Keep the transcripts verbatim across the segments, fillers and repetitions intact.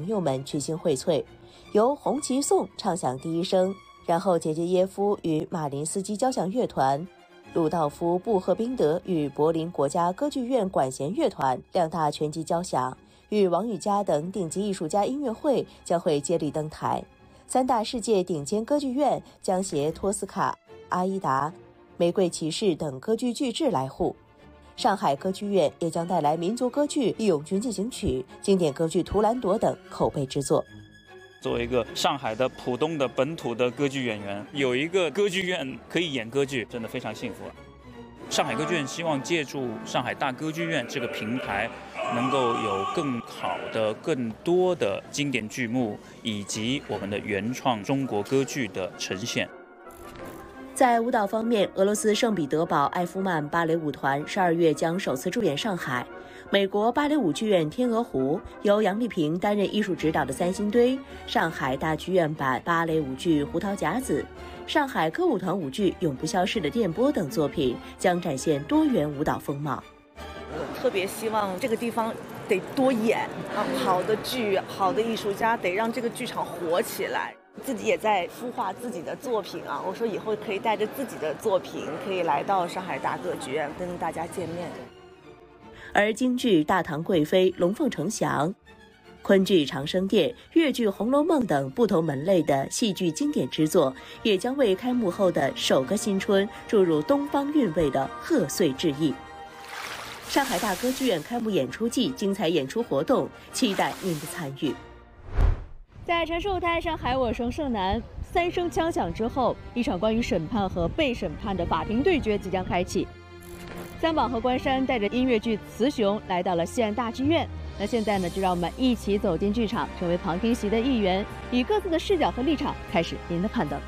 友们群星荟萃，由红旗颂唱响第一声，然后杰杰耶夫与马林斯基交响乐团、鲁道夫·布赫宾德与柏林国家歌剧院管弦乐团两大拳击交响，与王羽佳等顶级艺术家音乐会将会接力登台。三大世界顶尖歌剧院将携托斯卡、阿依达、玫瑰骑士等歌剧巨制来沪。上海歌剧院也将带来民族歌剧《义勇军进行曲》、经典歌剧《图兰朵》等口碑之作。 作为一个上海的浦东的本土的歌剧演员，有一个歌剧院可以演歌剧，真的非常幸福。上海歌剧院希望借助上海大歌剧院这个平台，能够有更好的、更多的经典剧目以及我们的原创中国歌剧的呈现。 在舞蹈方面，俄罗斯圣彼得堡艾夫曼芭蕾舞团十二月将首次驻演上海。美国芭蕾舞剧院天鹅湖由杨丽萍担任艺术指导的三星堆，上海大剧院版芭蕾舞剧《胡桃夹子》，上海歌舞团舞剧《永不消逝的电波》等作品将展现多元舞蹈风貌。 我特别希望这个地方得多演啊，好的剧、好的艺术家得让这个剧场活起来。自己也在孵化自己的作品啊，我说以后可以带着自己的作品，可以来到上海大歌剧院跟大家见面。 而京剧《大唐贵妃》《龙凤呈祥》、昆剧《长生殿》、粤剧《红楼梦》等不同门类的戏剧经典之作，也将为开幕后的首个新春注入东方韵味的贺岁致意。上海大歌剧院开幕演出季精彩演出活动，期待您的参与。 在城市舞台上海我胜胜男，三声枪响之后，一场关于审判和被审判的法庭对决即将开启。三宝和关山带着音乐剧《雌雄》来到了西安大剧院。那现在呢，就让我们一起走进剧场，成为旁听席的一员，以各自的视角和立场开始您的判断。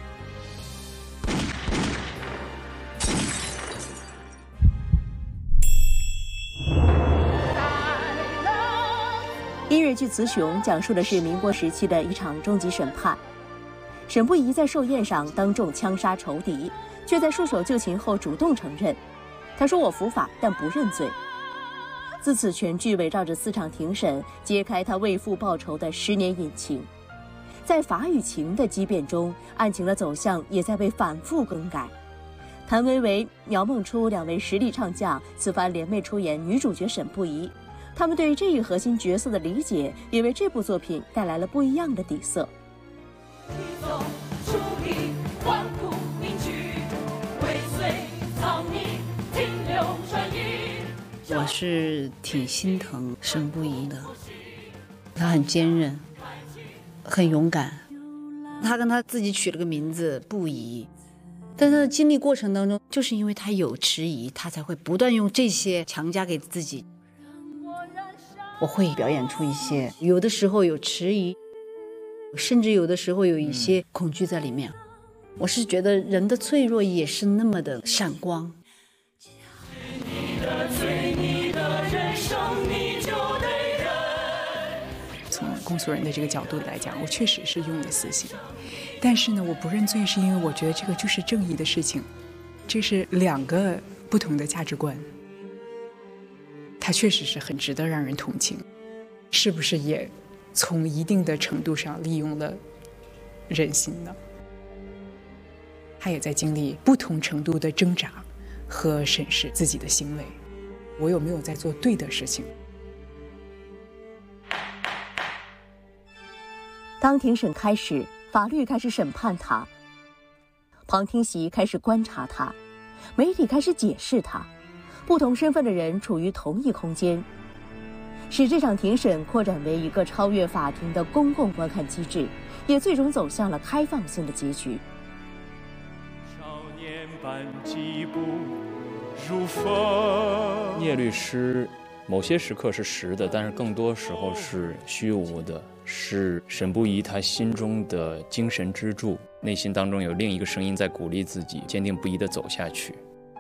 音乐剧《雌雄》讲述的是民国时期的一场终极审判。沈不疑在寿宴上当众枪杀仇敌，却在束手就擒后主动承认。他说：“我伏法，但不认罪。”自此，全剧围绕着四场庭审，揭开他为父报仇的十年隐情。在法与情的激辩中，案情的走向也在被反复更改。谭维维、苗梦初两位实力唱将此番联袂出演女主角沈不疑。他们对这一核心角色的理解，也为这部作品带来了不一样的底色。 我是挺心疼沈不疑的，他很坚韧，很勇敢。他跟他自己取了个名字不疑，但是经历过程当中，就是因为他有迟疑，他才会不断用这些强加给自己。我会表演出一些，有的时候有迟疑，甚至有的时候有一些恐惧在里面。我是觉得人的脆弱也是那么的闪光。 从公诉人的这个角度来讲，我确实是用了死刑，但是呢，我不认罪是因为我觉得这个就是正义的事情，这是两个不同的价值观。他确实是很值得让人同情，是不是也从一定的程度上利用了人心呢？他也在经历不同程度的挣扎和审视自己的行为，我有没有在做对的事情。 当庭审开始，法律开始审判他，旁听席开始观察他，媒体开始解释他，不同身份的人处于同一空间，使这场庭审扩展为一个超越法庭的公共观看机制，也最终走向了开放性的结局。 少年般疾步如风。 聂律师某些时刻是实的，但是更多时候是虚无的，是沈不疑他心中的精神支柱，内心当中有另一个声音在鼓励自己坚定不移地走下去。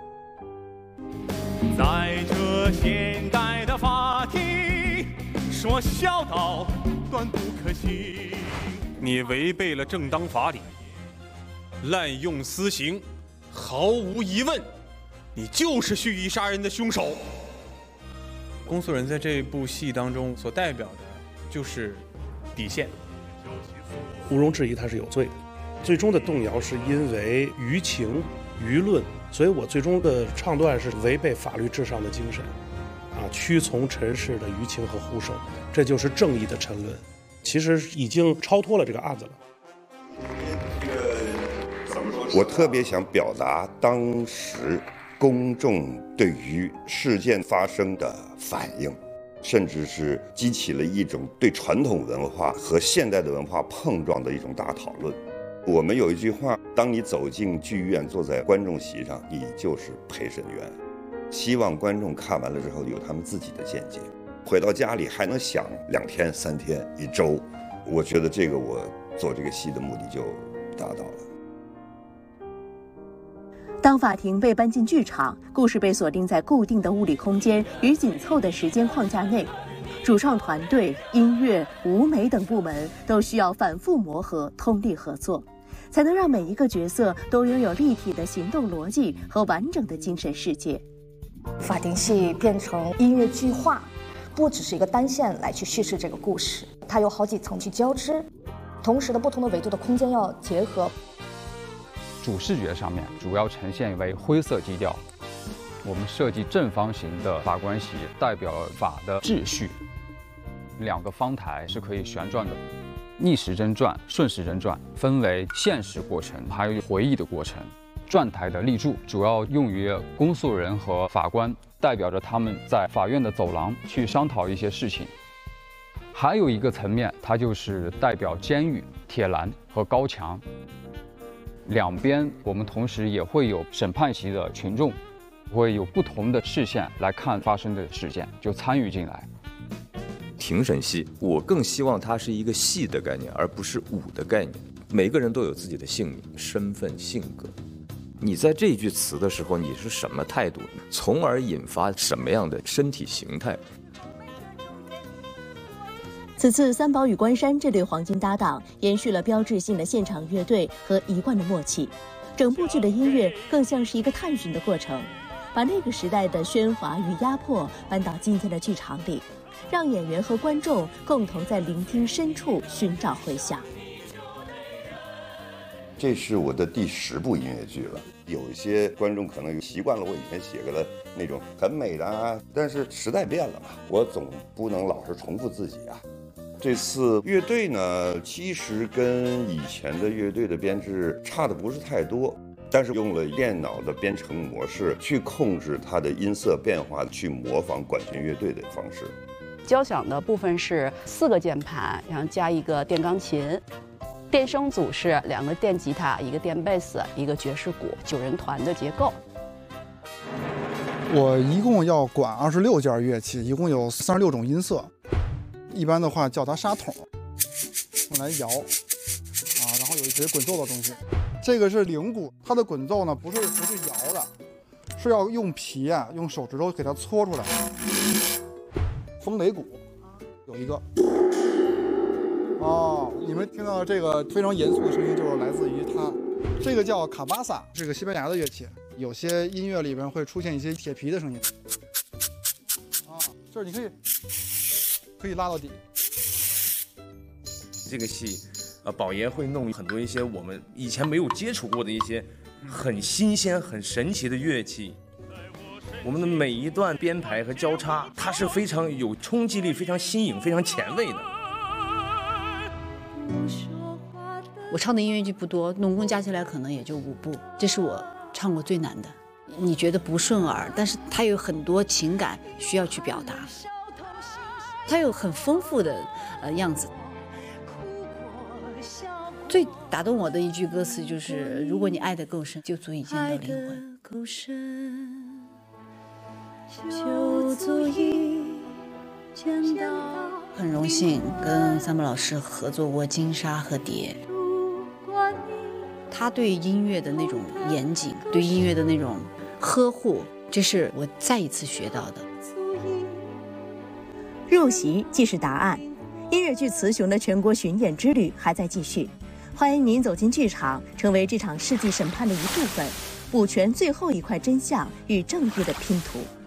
在这现代的法庭，说孝道断不可行。你违背了正当法理，滥用私刑，毫无疑问，你就是蓄意杀人的凶手。 公诉人在这部戏当中所代表的，就是底线，毋庸置疑他是有罪的。最终的动摇是因为舆情、舆论，所以我最终的唱段是违背法律至上的精神，啊，屈从尘世的舆情和呼声，这就是正义的沉沦。其实已经超脱了这个案子了。 我特别想表达当时公众对于事件发生的反应，甚至是激起了一种对传统文化和现代的文化碰撞的一种大讨论。我们有一句话，当你走进剧院，坐在观众席上，你就是陪审员。希望观众看完了之后有他们自己的见解，回到家里还能想两天、三天、一周。我觉得这个我做这个戏的目的就达到了。 当法庭被搬进剧场，故事被锁定在固定的物理空间与紧凑的时间框架内，主创团队、音乐、舞美等部门都需要反复磨合、通力合作，才能让每一个角色都拥有立体的行动逻辑和完整的精神世界。 法庭戏变成音乐剧化，不只是一个单线来去叙事这个故事，它有好几层去交织，同时的不同的维度的空间要结合。 主视觉上面主要呈现为灰色基调，我们设计正方形的法官席，代表了法的秩序。两个方台是可以旋转的，逆时针转、顺时针转，分为现实过程还有回忆的过程。转台的立柱主要用于公诉人和法官，代表着他们在法院的走廊去商讨一些事情。还有一个层面，它就是代表监狱、铁栏和高墙。两边我们同时也会有审判席的群众，会有不同的视线来看发生的事件，就参与进来。 庭审戏，我更希望它是一个戏的概念，而不是武的概念。每个人都有自己的姓名、身份、性格。你在这句词的时候，你是什么态度，从而引发什么样的身体形态？ 此次三宝与关山这对黄金搭档延续了标志性的现场乐队和一贯的默契，整部剧的音乐更像是一个探寻的过程，把那个时代的喧哗与压迫搬到今天的剧场里，让演员和观众共同在聆听深处寻找回响。 这是我的第十部音乐剧了，有一些观众可能习惯了我以前写过的那种很美的啊，但是时代变了嘛，我总不能老是重复自己啊。这次乐队呢，其实跟以前的乐队的编制差的不是太多，但是用了电脑的编程模式去控制它的音色变化，去模仿管弦乐队的方式。 交响的部分是四个键盘，然后加一个电钢琴。电声组是两个电吉他，一个电贝斯，一个爵士鼓，九人团的结构。 我一共要管二十六件乐器，一共有三十六种音色。一般的话叫它沙筒，用来摇啊，然后有一些滚奏的东西。这个是铃鼓，它的滚奏呢不是不是摇的，是要用皮啊，用手指头给它搓出来。风雷鼓有一个。哦，你们听到这个非常严肃的声音，就是来自于它。这个叫卡巴萨，是个西班牙的乐器。有些音乐里边会出现一些铁皮的声音。啊，这你可以。可以拉到底。 这个戏，呃，宝爷会弄很多一些我们以前没有接触过的一些很新鲜、很神奇的乐器。我们的每一段编排和交叉，它是非常有冲击力、非常新颖、非常前卫的。 我唱的音乐剧不多，总共加起来可能也就五部，这是我唱过最难的。你觉得不顺耳，但是它有很多情感需要去表达。它有很丰富的呃样子。最打动我的一句歌词就是：“如果你爱得够深，就足以见到灵魂。”够深，就足以见到。很荣幸跟三木老师合作过《金沙》和《蝶》，他对音乐的那种严谨，对音乐的那种呵护，这是我再一次学到的。 入席即是答案，音乐剧《雌雄》的全国巡演之旅还在继续。欢迎您走进剧场，成为这场世纪审判的一部分，补全最后一块真相与正义的拼图。